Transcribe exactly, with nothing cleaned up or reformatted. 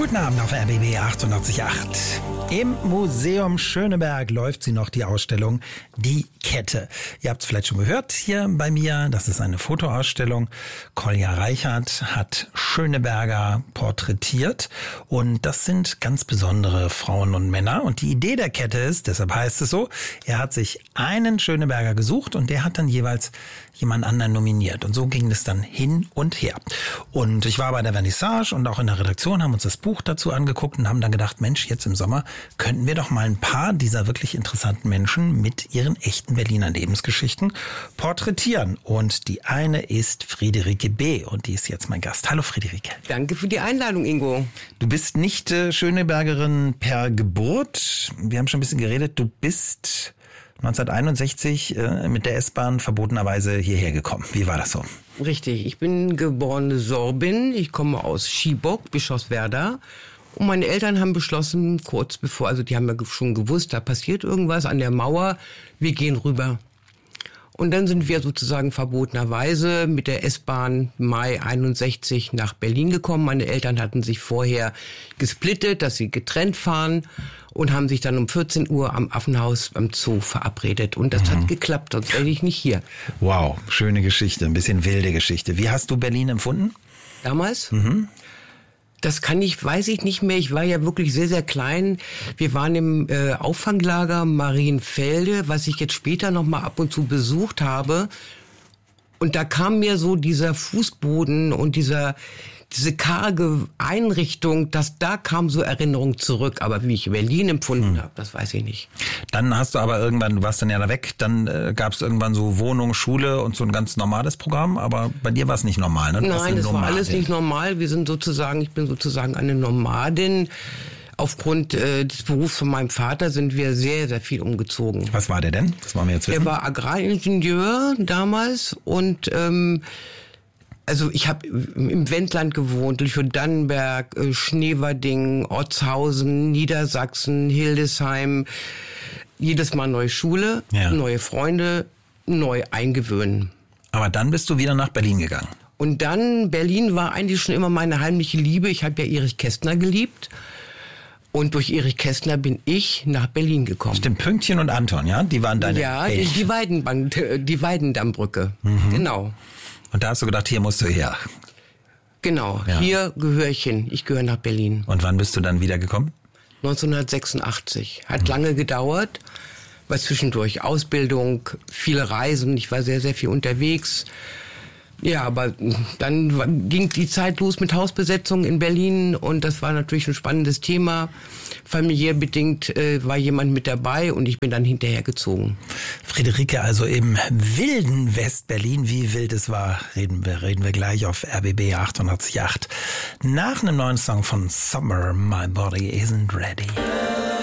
Guten Abend auf R B B achtundachtzig Komma acht. Im Museum Schöneberg läuft sie noch, die Ausstellung Die Kette. Ihr habt es vielleicht schon gehört hier bei mir. Das ist eine Fotoausstellung. Kolja Reichert hat Schöneberger porträtiert. Und das sind ganz besondere Frauen und Männer. Und die Idee der Kette ist, deshalb heißt es so, er hat sich einen Schöneberger gesucht und der hat dann jeweils jemand anderen nominiert. Und so ging es dann hin und her. Und ich war bei der Vernissage und auch in der Redaktion, haben uns das Buch dazu angeguckt und haben dann gedacht, Mensch, jetzt im Sommer könnten wir doch mal ein paar dieser wirklich interessanten Menschen mit ihren echten Berliner Lebensgeschichten porträtieren. Und die eine ist Friederike B. und die ist jetzt mein Gast. Hallo Friederike. Danke für die Einladung, Ingo. Du bist nicht äh, Schönebergerin per Geburt. Wir haben schon ein bisschen geredet. Du bist neunzehnhunderteinundsechzig äh, mit der S-Bahn verbotenerweise hierher gekommen. Wie war das so? Richtig, ich bin geborene Sorbin. Ich komme aus Schiebock, Bischofswerda. Und meine Eltern haben beschlossen, kurz bevor, also die haben ja schon gewusst, da passiert irgendwas an der Mauer, wir gehen rüber. Und dann sind wir sozusagen verbotenerweise mit der S-Bahn Mai einundsechzig nach Berlin gekommen. Meine Eltern hatten sich vorher gesplittet, dass sie getrennt fahren und haben sich dann um vierzehn Uhr am Affenhaus beim Zoo verabredet. Und das mhm. hat geklappt, sonst wäre ich nicht hier. Wow, schöne Geschichte, ein bisschen wilde Geschichte. Wie hast du Berlin empfunden? Damals? Mhm. Das kann ich, weiß ich nicht mehr. Ich war ja wirklich sehr, sehr klein. Wir waren im äh, Auffanglager Marienfelde, was ich jetzt später noch mal ab und zu besucht habe. Und da kam mir so dieser Fußboden und dieser diese karge Einrichtung, dass da kam so Erinnerung zurück. Aber wie ich Berlin empfunden hm. habe, das weiß ich nicht. Dann hast du aber irgendwann, du warst dann ja da weg, dann äh, gab es irgendwann so Wohnung, Schule und so ein ganz normales Programm. Aber bei dir war es nicht normal, ne? Nein, das war alles nicht normal. Wir sind sozusagen, ich bin sozusagen eine Nomadin. Aufgrund äh, des Berufs von meinem Vater sind wir sehr, sehr viel umgezogen. Was war der denn? Das war mir jetzt wissen. Er war Agraringenieur damals und ähm, also ich habe im Wendland gewohnt, Lüchow-Dannenberg, äh, Schneverding, Ortshausen, Niedersachsen, Hildesheim. Jedes Mal neue Schule, ja. neue Freunde, neu eingewöhnen. Aber dann bist du wieder nach Berlin gegangen. Und dann, Berlin war eigentlich schon immer meine heimliche Liebe. Ich habe ja Erich Kästner geliebt. Und durch Erich Kästner bin ich nach Berlin gekommen. Stimmt, Pünktchen und Anton, ja? Die waren deine Ja, die, die, Weidenbank, die Weidendammbrücke, mhm. genau. Und da hast du gedacht, hier musst du her. Genau, ja. Hier gehöre ich hin. Ich gehöre nach Berlin. Und wann bist du dann wiedergekommen? neunzehnhundertsechsundachtzig. Hat mhm. lange gedauert. War zwischendurch Ausbildung, viele Reisen. Ich war sehr, sehr viel unterwegs. Ja, aber dann ging die Zeit los mit Hausbesetzung in Berlin und das war natürlich ein spannendes Thema. Familiär bedingt äh, war jemand mit dabei und ich bin dann hinterher gezogen. Friederike, also im wilden West-Berlin, wie wild es war, reden wir, reden wir gleich auf R B B achtundachtzig Komma acht. Nach einem neuen Song von Summer, My Body Isn't Ready.